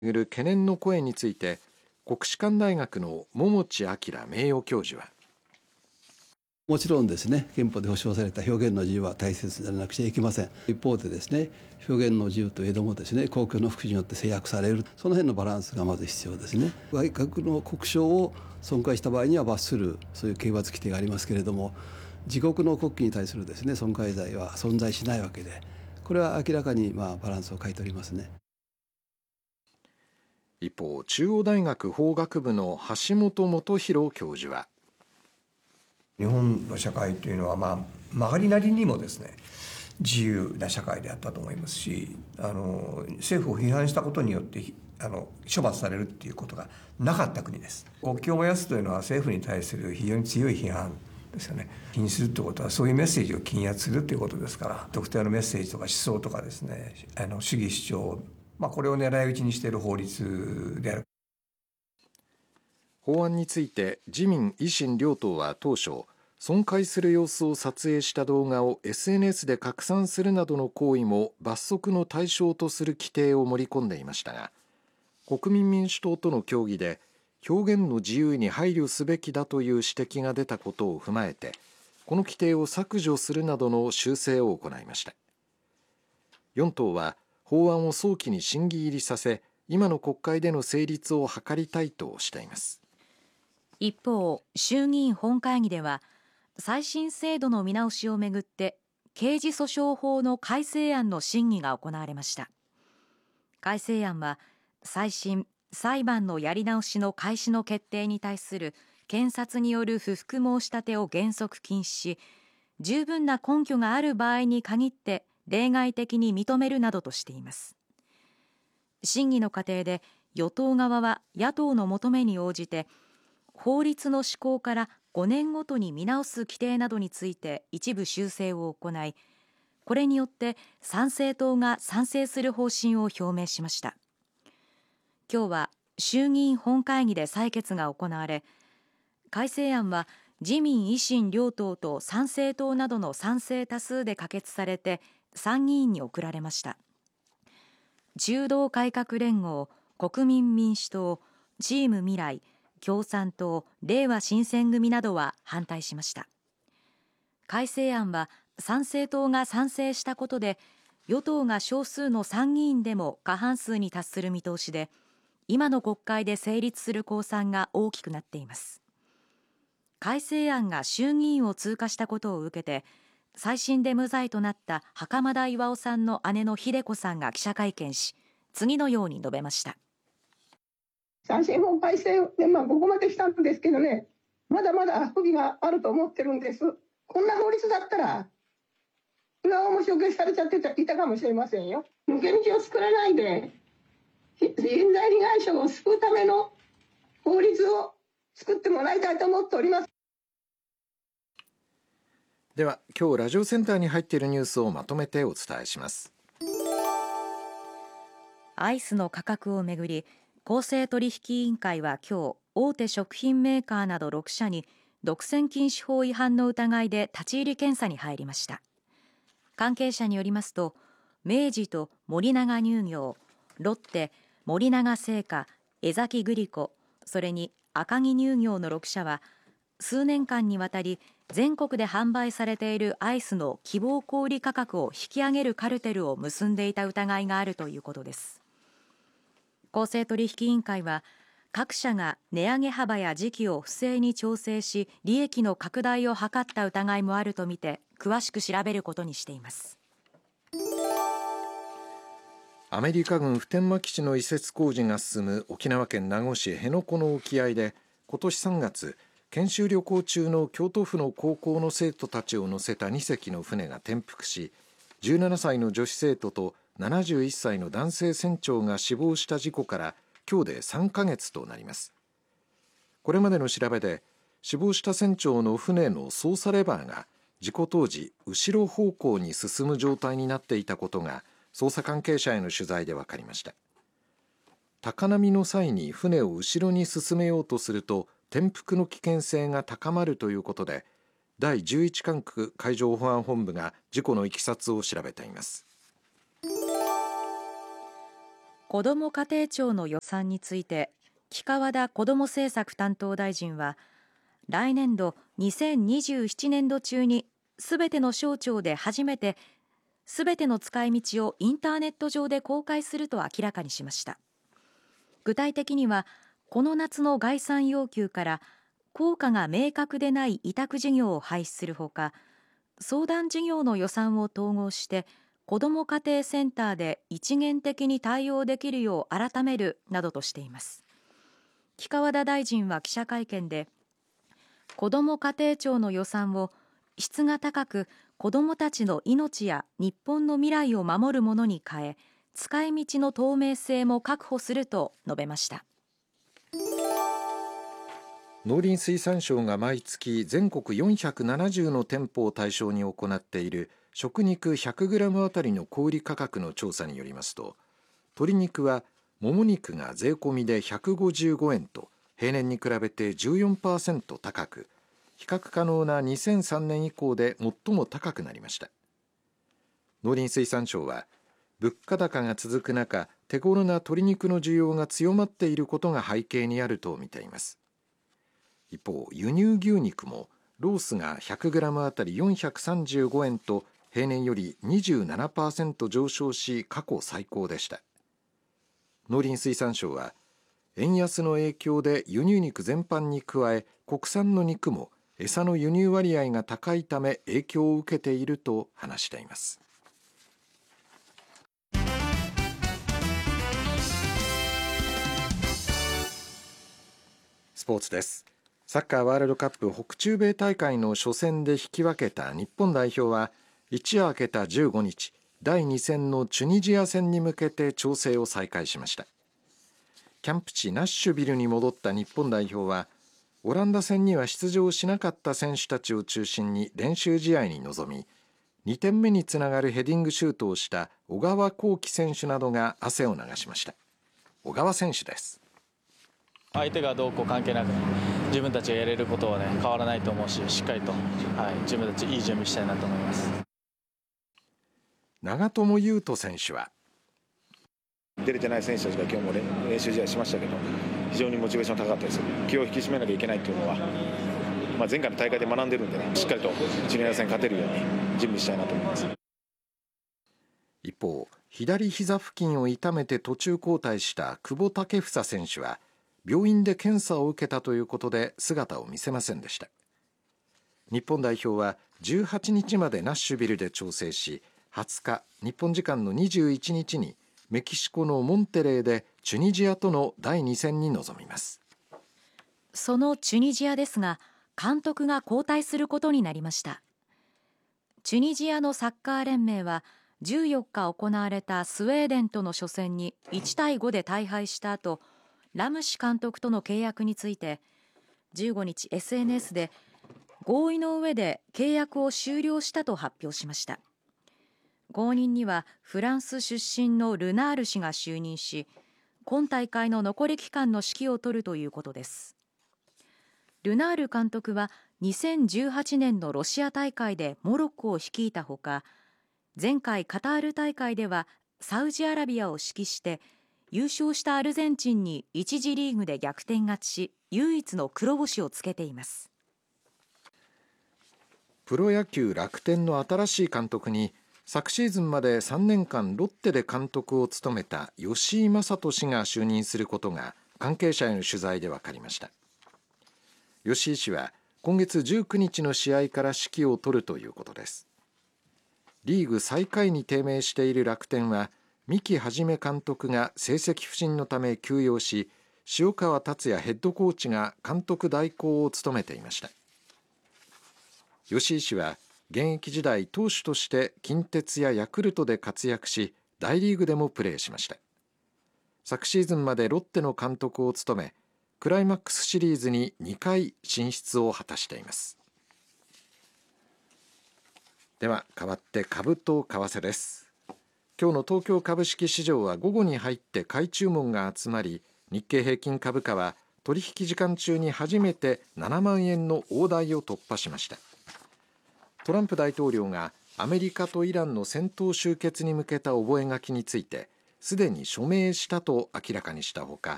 巡る懸念の声について、国士舘大学の桃地明名誉教授は、 もちろんですね、憲法で保障された表現の自由は大切でなくちゃいけません。一方でですね、表現の自由といえどもですね、公共の福祉によって制約される、その辺のバランスがまず必要ですね。外国の国章を損壊した場合には罰する、そういう刑罰規定がありますけれども、自国の国旗に対するですね、損壊罪は存在しないわけで、これは明らかにバランスを欠いておりますね。 一方、中央大学法学部の橋本元弘教授は、 日本の社会というのは、曲がりなりにもですね、自由な社会であったと思いますし、政府を批判したことによって処罰されるっていうことがなかった国です。国旗を燃やすというのは政府に対する非常に強い批判ですよね。禁止するということはそういうメッセージを禁圧するということですから、特定のメッセージとか思想とかですね、主義主張、これを狙い撃ちにしている法律である。 法案について自民維新両党は当初、損壊する様子を撮影した動画を SNS で拡散するなどの行為も罰則の対象とする規定を盛り込んでいましたが、国民民主党との協議で表現の自由に配慮すべきだという指摘が出たことを踏まえて、この規定を削除するなどの修正を行いました。4党は法案を早期に審議入りさせ、今の国会での成立を図りたいとしています。 一方、衆議院本会議では再審制度の見直しをめぐって刑事訴訟法の改正案の審議が行われました。改正案は再審・裁判のやり直しの開始の決定に対する検察による不服申し立てを原則禁止し、十分な根拠がある場合に限って例外的に認めるなどとしています。審議の過程で与党側は野党の求めに応じて、法律の施行から5年ごとに見直す規定などについて一部修正を行い、これによって参政党が賛成する方針を表明しました。今日は衆議院本会議で採決が行われ、改正案は自民維新両党と参政党などの賛成多数で可決されて参議院に送られました。中道改革連合、国民民主党、チーム未来、共産党、れいわ新選組などは反対しました。改正案は参政党が賛成したことで、与党が少数の参議院でも過半数に達する見通しで、今の国会で成立する公算が大きくなっています。改正案が衆議院を通過したことを受けて、再審で無罪となった袴田巌さんの姉の秀子さんが記者会見し、次のように述べました。 再審法改正でここまでしたんですけどね、まだまだ不備があると思ってるんです。こんな法律だったら今も処刑されちゃっていたかもしれませんよ。抜け道を作らないで人材被害者を救うための法律を作ってもらいたいと思っております。 では今日ラジオセンターに入っているニュースをまとめてお伝えします。 アイスの価格をめぐり、公正取引委員会は今日、大手食品メーカーなど6社に独占禁止法違反の疑いで立ち入り検査に入りました。関係者によりますと、明治と森永乳業、ロッテ、森永製菓、江崎グリコ、それに赤城乳業の6社は、数年間にわたり全国で販売されているアイスの希望小売価格を引き上げるカルテルを結んでいた疑いがあるということです。公正取引委員会は、各社が値上げ幅や時期を不正に調整し、利益の拡大を図った疑いもあるとみて詳しく調べることにしています。 アメリカ軍普天間基地の移設工事が進む沖縄県名護市辺野古の沖合で、今年3月研修旅行中の京都府の高校の生徒たちを乗せた2隻の船が転覆し、17歳の女子生徒と71歳の男性船長が死亡した事故から今日で3ヶ月となります。これまでの調べで、死亡した船長の船の操作レバーが事故当時後ろ方向に進む状態になっていたことが捜査関係者への取材で分かりました。高波の際に船を後ろに進めようとすると転覆の危険性が高まるということで、第11管区海上保安本部が事故のいきさつを調べています。 子ども家庭庁の予算について、木川田子ども政策担当大臣は、来年度2027年度中にすべての省庁で初めてすべての使い道をインターネット上で公開すると明らかにしました。具体的には、この夏の概算要求から効果が明確でない委託事業を廃止するほか、相談事業の予算を統合して子ども家庭センターで一元的に対応できるよう改めるなどとしています。木川田大臣は記者会見で、子ども家庭庁の予算を質が高く子どもたちの命や日本の未来を守るものに変え、使い道の透明性も確保すると述べました。 農林水産省が毎月全国470の店舗を対象に行っている食肉 100g あたりの小売価格の調査によりますと、鶏肉はもも肉が税込みで155円と平年に比べて 14% 高く、比較可能な2003年以降で最も高くなりました。農林水産省は、物価高が続く中、手頃な鶏肉の需要が強まっていることが背景にあると見ています。一方、輸入牛肉もロースが 100g あたり435円と平年より 27% 上昇し、過去最高でした。農林水産省は、円安の影響で輸入肉全般に加え、国産の肉も餌の輸入割合が高いため影響を受けていると話しています。スポーツです。サッカーワールドカップ北中米大会の初戦で引き分けた日本代表は、一夜明けた15日、第2戦のチュニジア戦に向けて調整を再開しました。キャンプ地ナッシュビルに戻った日本代表は、オランダ戦には出場しなかった選手たちを中心に練習試合に臨み、2点目につながるヘディングシュートをした小川航基選手などが汗を流しました。小川選手です。 相手がどうこう関係なく、自分たちがやれることは変わらないと思うし、しっかりと、自分たちいい準備したいなと思います。 長友佑都選手は、 出れてない選手たちが今日も練習試合しましたけど、非常にモチベーション高かったです。気を引き締めなきゃいけないというのは、前回の大会で学んでるんで、しっかりとチュニジア戦勝てるように準備したいなと思います。 一方、左膝付近を痛めて途中交代した久保建英選手は、病院で検査を受けたということで姿を見せませんでした。日本代表は18日までナッシュビルで調整し、20日日本時間の21日にメキシコのモンテレーでチュニジアとの第2戦に臨みます。 そのチュニジアですが、監督が交代することになりました。チュニジアのサッカー連盟は14日行われたスウェーデンとの初戦に1対5で大敗した後、ラムシ監督との契約について15日 SNS で合意の上で契約を終了したと発表しました。後任にはフランス出身のルナール氏が就任し、今大会の残り期間の指揮を執るということです。ルナール監督は2018年のロシア大会でモロッコを率いたほか、前回カタール大会ではサウジアラビアを指揮して優勝したアルゼンチンに1次リーグで逆転勝ちし、唯一の黒星をつけています。 プロ野球楽天の新しい監督に、昨シーズンまで3年間ロッテで監督を務めた吉井理人氏が就任することが関係者への取材で分かりました。吉井氏は今月19日の試合から指揮を執るということです。リーグ最下位に低迷している楽天は、三木一監督が成績不振のため休養し、塩川達也ヘッドコーチが監督代行を務めていました。吉井氏は現役時代投手として近鉄やヤクルトで活躍し、大リーグでもプレーしました。昨シーズンまでロッテの監督を務め、クライマックスシリーズに2回進出を果たしています。では変わって株と為替です。今日の東京株式市場は午後に入って買い注文が集まり、日経平均株価は取引時間中に初めて7万円の大台を突破しました。トランプ大統領がアメリカとイランの戦闘終結に向けた覚書について、 すでに署名したと明らかにしたほか、